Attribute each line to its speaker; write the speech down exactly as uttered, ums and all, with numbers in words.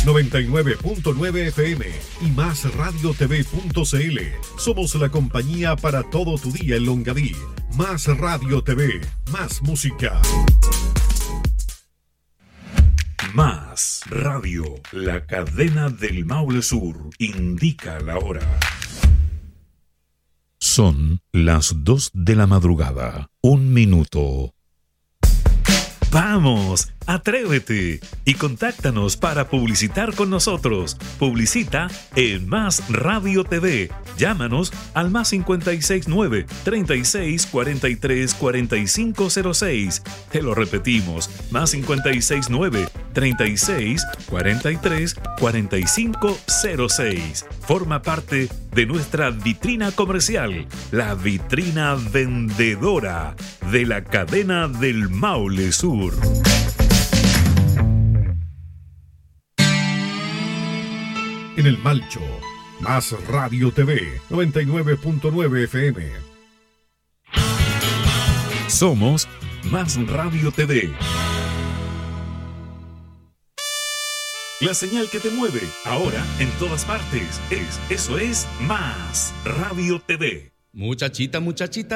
Speaker 1: noventa y nueve punto nueve F M y más radio t v punto c l. Somos la compañía para todo tu día en Longaví. Más Radio T V, más música.
Speaker 2: Más Radio, la cadena del Maule Sur, indica la hora. Son las dos de la madrugada, un minuto. ¡Vamos! ¡Atrévete! Y contáctanos para publicitar con nosotros. Publicita en Más Radio T V. Llámanos al más cincuenta y seis nueve, treinta y seis, cuarenta y tres, cuarenta y cinco cero seis. Te lo repetimos, más cincuenta y seis nueve, treinta y seis, cuarenta y tres, cuarenta y cinco cero seis. Forma parte de nuestra vitrina comercial, la vitrina vendedora de la cadena del Maule Sur.
Speaker 1: En el Malcho, Más Radio T V, noventa y nueve punto nueve F M.
Speaker 2: Somos Más Radio T V. La señal que te mueve, ahora en todas partes, es, eso es Más Radio T V.
Speaker 3: Muchachita, muchachita.